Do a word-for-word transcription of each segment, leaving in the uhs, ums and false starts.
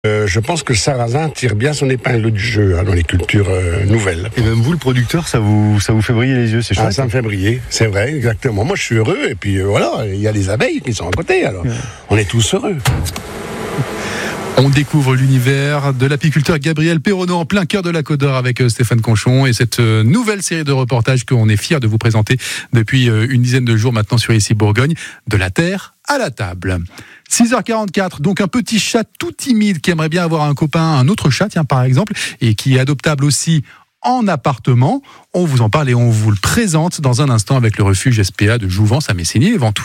Euh, je pense que le sarrasin tire bien son épingle du jeu hein, dans les cultures euh, nouvelles. Et même vous, le producteur, ça vous, ça vous fait briller les yeux, c'est chouette. Ah, ça me fait briller, c'est vrai, exactement. Moi, je suis heureux, et puis euh, voilà, il y a les abeilles qui sont à côté, alors ouais. On est tous heureux. On découvre l'univers de l'apiculteur Gabriel Perronneau en plein cœur de la Côte d'Or avec Stéphane Conchon et cette nouvelle série de reportages qu'on est fiers de vous présenter depuis une dizaine de jours maintenant sur Ici Bourgogne, de la terre à la table. six heures quarante-quatre, donc un petit chat tout timide qui aimerait bien avoir un copain, un autre chat, tiens par exemple, et qui est adoptable aussi en appartement. On vous en parle et on vous le présente dans un instant avec le refuge S P A de Jouvence à Messigny et Ventoux.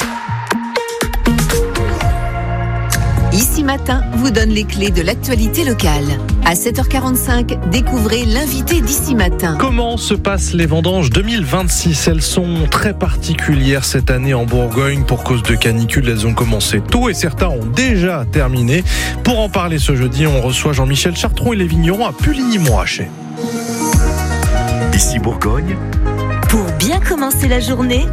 Ici Matin vous donne les clés de l'actualité locale. À sept heures quarante-cinq, découvrez l'invité d'Ici Matin. Comment se passent les vendanges deux mille vingt-six ? Elles sont très particulières cette année en Bourgogne. Pour cause de canicule, elles ont commencé tôt et certains ont déjà terminé. Pour en parler ce jeudi, on reçoit Jean-Michel Chartron et les vignerons à Puligny-Montrachet. Ici Bourgogne. Pour bien commencer la journée,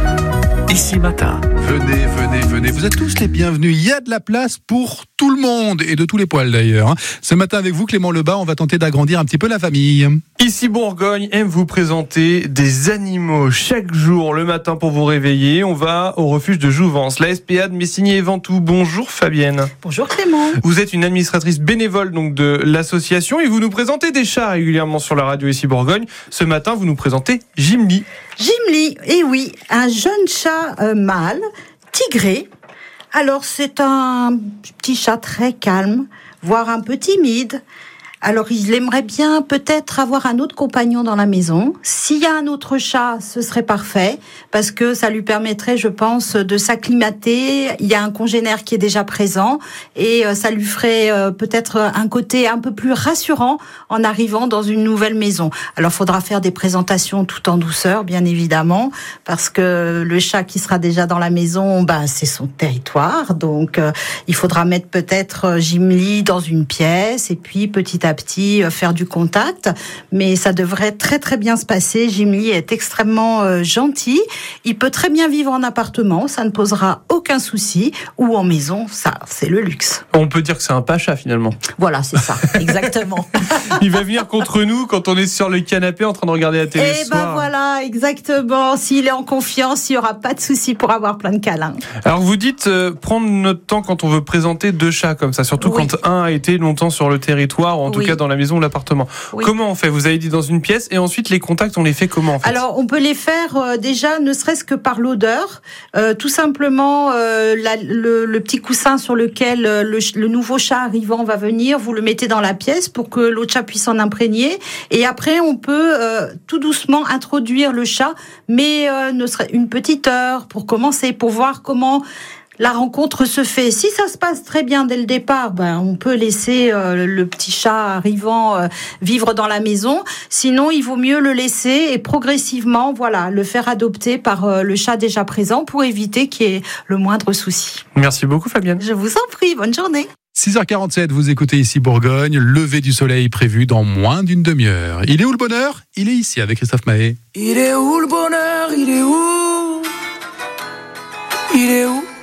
Ici Matin. Venez, venez, venez. Vous êtes tous les bienvenus. Il y a de la place pour tout le monde et de tous les poils d'ailleurs. Ce matin avec vous, Clément Lebas, on va tenter d'agrandir un petit peu la famille. Ici Bourgogne aime vous présenter des animaux chaque jour le matin pour vous réveiller. On va au refuge de Jouvence, la S P A de Messigny et Ventoux. Bonjour Fabienne. Bonjour Clément. Vous êtes une administratrice bénévole donc de l'association et vous nous présentez des chats régulièrement sur la radio Ici Bourgogne. Ce matin, vous nous présentez Gimli. Gimli, et oui, un jeune chat euh, mâle, tigré. Alors c'est un petit chat très calme, voire un peu timide. Alors il aimerait bien peut-être avoir un autre compagnon dans la maison. S'il y a un autre chat, ce serait parfait, parce que ça lui permettrait, je pense, de s'acclimater. Il y a un congénère qui est déjà présent, et ça lui ferait peut-être un côté un peu plus rassurant en arrivant dans une nouvelle maison. Alors il faudra faire des présentations tout en douceur, bien évidemment, parce que le chat qui sera déjà dans la maison, bah, c'est son territoire. Donc euh, il faudra mettre peut-être Gimli dans une pièce, et puis petit à petit faire du contact, mais ça devrait très très bien se passer. Gimli est extrêmement euh, gentil, il peut très bien vivre en appartement, ça ne posera aucun souci, ou en maison, ça c'est le luxe. On peut dire que c'est un pacha finalement. Voilà, c'est ça, exactement. Il va venir contre nous quand on est sur le canapé en train de regarder la télé. Et ben voilà, exactement. S'il est en confiance, il n'y aura pas de souci pour avoir plein de câlins. Alors vous dites euh, prendre notre temps quand on veut présenter deux chats comme ça, surtout oui. Quand un a été longtemps sur le territoire, ou en tout oui. cas dans la maison ou l'appartement. Oui. Comment on fait ? Vous avez dit dans une pièce, et ensuite les contacts, on les fait comment en fait ? Alors on peut les faire euh, déjà, ne serait-ce que par l'odeur, euh, tout simplement euh, la, le, le petit coussin sur lequel euh, le, le nouveau chat arrivant va venir, vous le mettez dans la pièce pour que l'autre chat puisse en imprégner, et après on peut euh, tout doucement introduire le chat, mais euh, ne serait une petite heure pour commencer, pour voir comment la rencontre se fait. Si ça se passe très bien dès le départ, ben on peut laisser euh, le petit chat arrivant euh, vivre dans la maison. Sinon, il vaut mieux le laisser et progressivement, voilà, le faire adopter par euh, le chat déjà présent pour éviter qu'il y ait le moindre souci. Merci beaucoup Fabienne. Je vous en prie, bonne journée. six heures quarante-sept, vous écoutez Ici Bourgogne, lever du soleil prévu dans moins d'une demi-heure. Il est où le bonheur ? Il est ici avec Christophe Mahé. Il est où le bonheur ? Il est où ? Il est où ?